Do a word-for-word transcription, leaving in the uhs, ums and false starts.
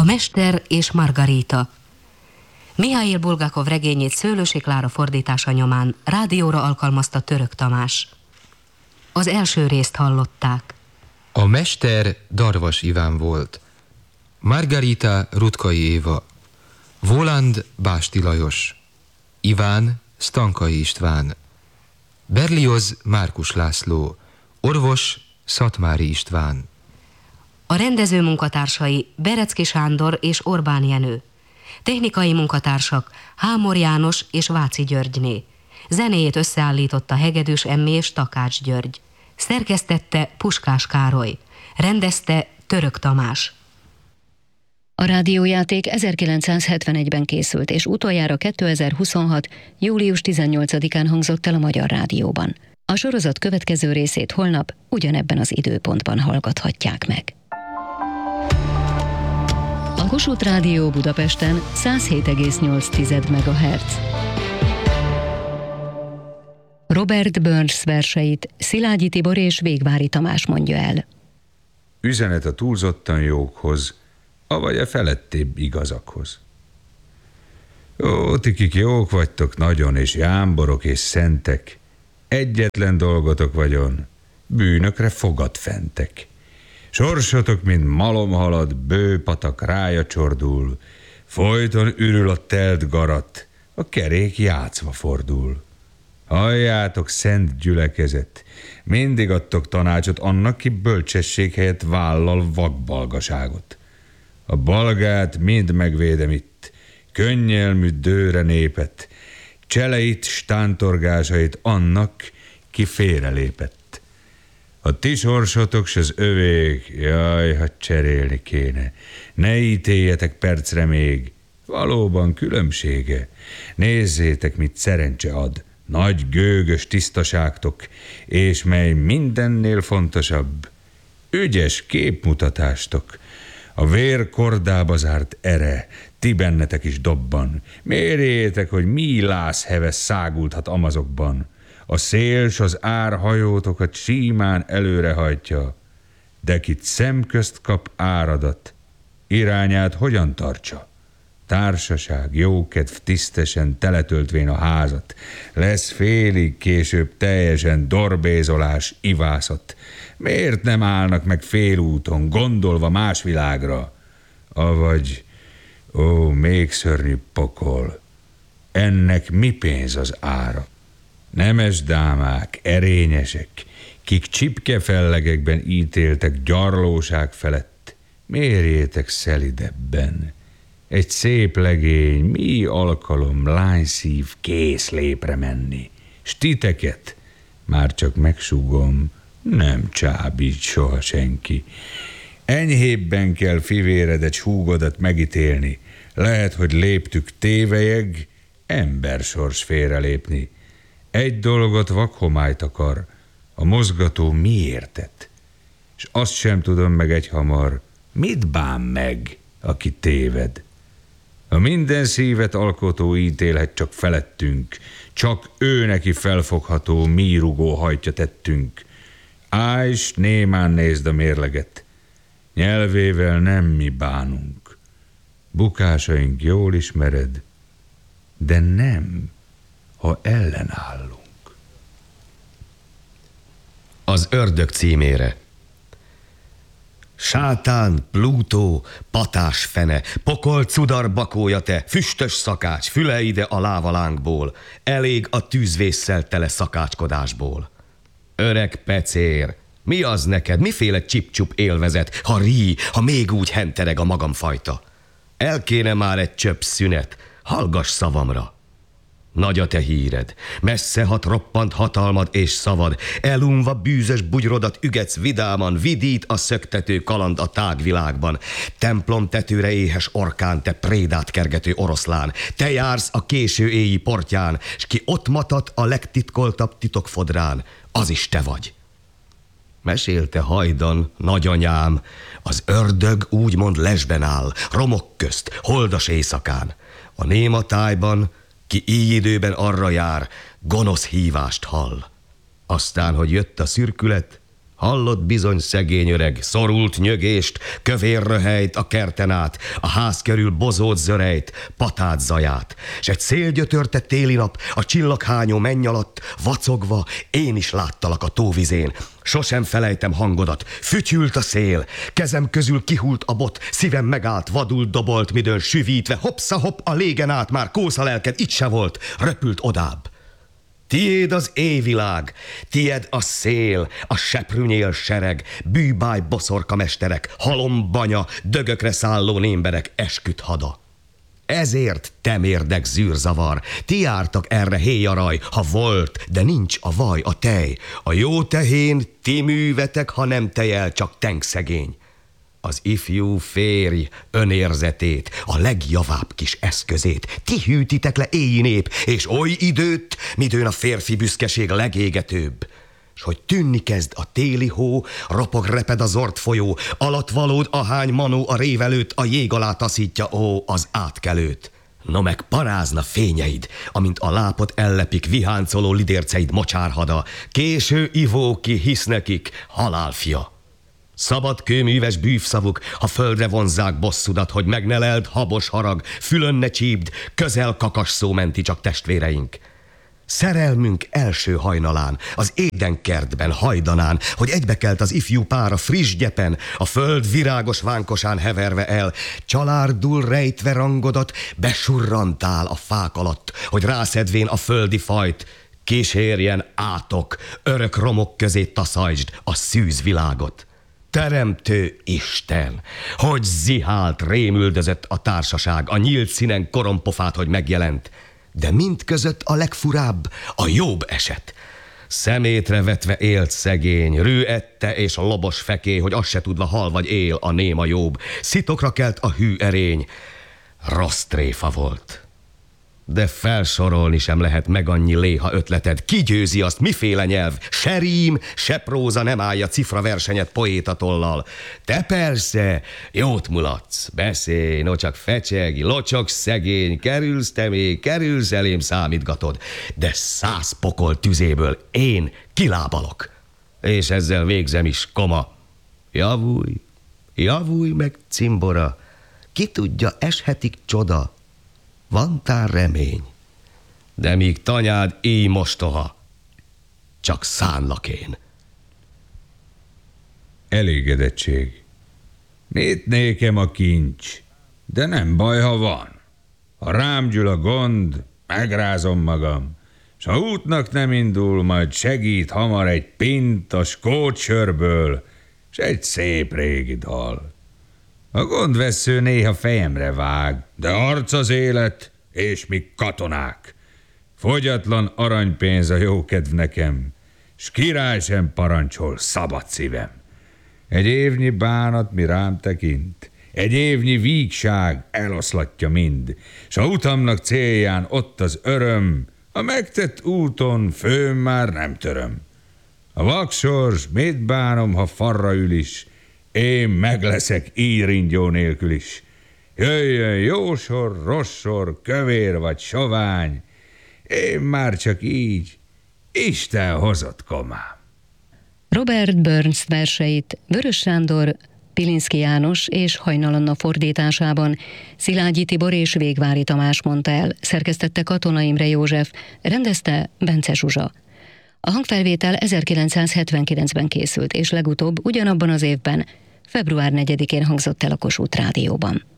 Mester és Margarita. Mihail Bulgakov regényét Szőlősi Klára fordítása nyomán rádióra alkalmazta Török Tamás. Az első részt hallották. A mester Darvas Iván volt, Margarita Rutkai Éva, Voland Básti Lajos, Iván Stankai István, Berlioz Márkus László, orvos Szatmári István. A rendező munkatársai Berecki Sándor és Orbán Jenő. Technikai munkatársak Hámor János és Váci Györgyné. Zenéjét összeállította Hegedűs Emmé és Takács György. Szerkesztette Puskás Károly. Rendezte Török Tamás. A rádiójáték ezerkilencszázhetvenegyben készült, és utoljára kétezer-huszonhat. július tizennyolcadikán hangzott el a Magyar Rádióban. A sorozat következő részét holnap ugyanebben az időpontban hallgathatják meg. A Kossuth Rádió Budapesten száz hét egész nyolc megahertz. Robert Burns verseit Szilágyi Tibor és Végvári Tamás mondja el. Üzenet a túlzottan jókhoz, avagy a felettébb igazakhoz. Ó, ti kik jók vagytok nagyon, és jámborok és szentek, egyetlen dolgotok vagyon, bűnökre fogad fentek. Sorsotok, mint malom halad, bő patak rája csordul, folyton ürül a telt garat, a kerék játszva fordul. Halljátok, szent gyülekezet, mindig adtok tanácsot annak, ki bölcsesség helyett vállal vakbalgaságot. A balgát mind megvédem itt, könnyelmű dőre népet, cseleit, stántorgásait annak, ki félrelépett. A ti sorsotok s az övék, jaj, ha cserélni kéne, ne ítéljetek percre még, valóban különbsége. Nézzétek, mit szerencse ad, nagy gőgös tisztaságtok, és mely mindennél fontosabb, ügyes képmutatástok. A vér kordába zárt ere, ti bennetek is dobban. Mérjétek, hogy mi lászheves szágulthat amazokban. A szél s az ár hajótokat símán előrehajtja, de kit szemközt kap áradat, irányát hogyan tartsa? Társaság, jókedv tisztesen teletöltvén a házat, lesz félig, később teljesen dorbézolás, ivászat. Miért nem állnak meg félúton, gondolva más világra? Avagy, ó, még szörnyű pokol, ennek mi pénz az ára? Nemes dámák, erényesek, kik csipkefellegekben ítéltek gyarlóság felett, mérjétek szelidebben. Egy szép legény, mi alkalom, lányszív kész lépre menni, s titeket, már csak megsugom, nem csábít soha senki. Enyhébben kell fivéredet, s húgodat megítélni, lehet, hogy léptük tévejeg, embersors félrelépni. Egy dolgot vakhomályt akar, a mozgató miértet, és azt sem tudom meg egyhamar, mit bán meg, aki téved. A minden szívet alkotó ítélhet csak felettünk, csak ő neki felfogható, mírugó hajtja tettünk. Állj, s némán nézd a mérleget, nyelvével nem mi bánunk. Bukásaink jól ismered, de nem, ha ellenállunk. Az ördög címére. Sátán, Plútó, patás fene, pokol cudar bakója te, füstös szakács, füle ide a lávalánkból, elég a tűzvésszel tele szakácskodásból. Öreg pecér, mi az neked, miféle csip-csup élvezet, ha rí, ha még úgy hentereg a magamfajta? El kéne már egy csöpp szünet, hallgass szavamra. Nagy a te híred, messze hat roppant hatalmad és szavad, elunva bűzös bugyrodat ügetsz vidáman, vidít a szöktető kaland a tágvilágban. Templom tetőre éhes orkán, te prédát kergető oroszlán, te jársz a késő éji portján, s ki ott matat a legtitkoltabb titokfodrán, az is te vagy. Mesélte hajdan, nagyanyám, az ördög úgymond lesben áll, romok közt, holdas éjszakán. A néma tájban, ki így időben arra jár, gonosz hívást hall. Aztán, hogy jött a szürkület, Hallott bizony szegény öreg, szorult nyögést, kövér röhelyt a kerten át, a ház körül bozót zörejt, patát zaját, s egy szélgyötörte téli nap, a csillaghányó menny alatt, vacogva, én is láttalak a tóvizén. Sosem felejtem hangodat, fütyült a szél, kezem közül kihult a bot, szívem megállt, vadul dobolt, midőn süvítve, hopsza-hopp, a légen át már kósza lelked itt se volt, röpült odább. Tiéd az éjvilág, tied a szél, a seprűnyél sereg, bűbáj boszorka mesterek, halombanya, dögökre szálló némberek, esküdt hada. Ezért temérdek zűrzavar, ti jártak erre héjaraj, ha volt, de nincs a vaj, a tej. A jó tehén ti művetek, ha nem tejel, csak tenkszegény. Az ifjú férj önérzetét, a legjavább kis eszközét ti hűtitek le éji nép, és oly időt, midőn a férfi büszkeség legégetőbb. S hogy tűnni kezd a téli hó, ropog reped a zord folyó, alatt valód ahány manó a rév előtt, a jég alá taszítja, ó, az átkelőt. No meg parázna fényeid, amint a lápot ellepik viháncoló lidérceid mocsárhada, késő ivóki hisz nekik, halálfia. Szabad kőműves bűvszavuk, ha földre vonzzák bosszudat, hogy meg ne leld habos harag, fülön ne csípd, közel kakas szó menti csak testvéreink. Szerelmünk első hajnalán, az édenkertben hajdanán, hogy egybekelt az ifjú pár a friss gyepen, a föld virágos vánkosán heverve el, csalárdul rejtve rangodat, besurrantál a fák alatt, hogy rászedvén a földi fajt, kísérjen átok, örök romok közé taszajtsd a szűz világot. Teremtő Isten, hogy zihált, rémüldözött a társaság, a nyílt színen korompofát, hogy megjelent, de mindközött a legfurább a jobb eset. Szemétre vetve élt szegény, rű ette és a lobos feké, hogy azt se tudva hal vagy él a néma jobb. Szitokra kelt a hű erény, rossz tréfa volt. De felsorolni sem lehet meg annyi léha ötleted. Ki győzi azt, miféle nyelv? Se rím, se próza nem állja cifra versenyet poétatollal. Te persze, jót mulatsz, beszélj, no csak fecseg, locsog szegény, kerülsz te még, kerülsz elém számítgatod, de száz pokol tüzéből én kilábalok. És ezzel végzem is, koma. Javulj, javulj meg, cimbora, ki tudja, eshetik csoda. Van tán remény, de míg tanyád éj mostoha, csak szánlak én. Elégedettség. Mit nékem a kincs, de nem baj, ha van. Ha rám gyűl a gond, megrázom magam, s ha útnak nem indul, majd segít hamar egy pintas kócsörből, s egy szép régi dal. A gondvesző néha fejemre vág, de arc az élet, és mi katonák. Fogyatlan aranypénz a jókedv nekem, s király sem parancsol szabad szívem. Egy évnyi bánat mi rám tekint, egy évnyi vígság eloszlatja mind, s a utamnak célján ott az öröm, a megtett úton főm már nem töröm. A vaksors, mit bánom, ha farra ül is, én meg leszek íringyó nélkül is. Jöjjön jó sor, rossz sor, kövér vagy sovány, én már csak így, Isten hozott, komám. Robert Burns verseit Vörös Sándor, Pilinszky János és Hajnal Anna fordításában Szilágyi Tibor és Végvári Tamás mondta el, szerkesztette Katona Imre József, rendezte Bence Zsuzsa. A hangfelvétel ezerkilencszázhetvenkilencben készült, és legutóbb ugyanabban az évben, február negyedikén hangzott el a Kossuth Rádióban.